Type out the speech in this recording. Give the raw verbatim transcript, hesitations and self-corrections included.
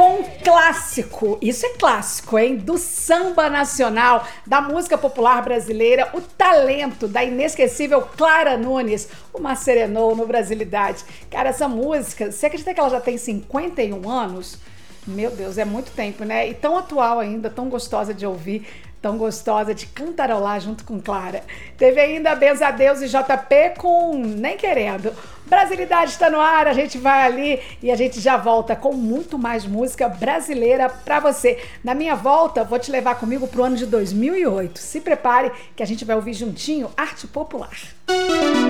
com um clássico, isso é clássico, hein? Do samba nacional, da música popular brasileira, o talento da inesquecível Clara Nunes, uma serenou no Brasilidade. Cara, essa música, você acredita que ela já tem cinquenta e um anos? Meu Deus, é muito tempo, né? E tão atual ainda, tão gostosa de ouvir, tão gostosa de cantarolar junto com Clara. Teve ainda Benza a Deus e J P com Nem Querendo. Brasilidade está no ar, a gente vai ali e a gente já volta com muito mais música brasileira pra você. Na minha volta, vou te levar comigo pro ano de dois mil e oito. Se prepare que a gente vai ouvir juntinho Arte Popular.